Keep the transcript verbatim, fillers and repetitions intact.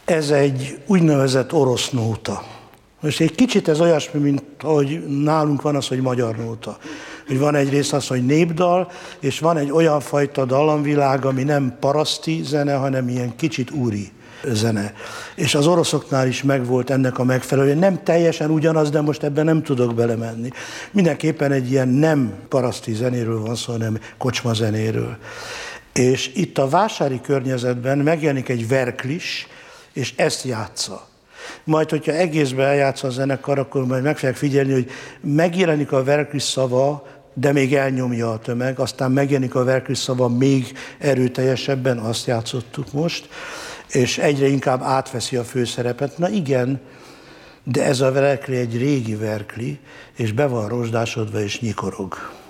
Ez egy úgynevezett orosz nóta. Most egy kicsit ez olyasmi, mint ahogy nálunk van az, hogy magyar nóta. Hogy van egy rész az, hogy népdal, és van egy olyan fajta dallamvilág, ami nem paraszti zene, hanem ilyen kicsit úri zene. És az oroszoknál is megvolt ennek a megfelelője. Nem teljesen ugyanaz, de most ebben nem tudok belemenni. Mindenképpen egy ilyen nem paraszti zenéről van szó, hanem kocsma zenéről. És itt a vásári környezetben megjelenik egy verklis, és ezt játsza. Majd, hogyha egészben eljátsza a zenekar, akkor majd meg fogják figyelni, hogy megjelenik a verklis szava, de még elnyomja a tömeg, aztán megjelenik a verklis szava még erőteljesebben, azt játszottuk most, és egyre inkább átveszi a főszerepet. Na igen, de ez a verkli egy régi verkli, és be van rozsdásodva és nyikorog.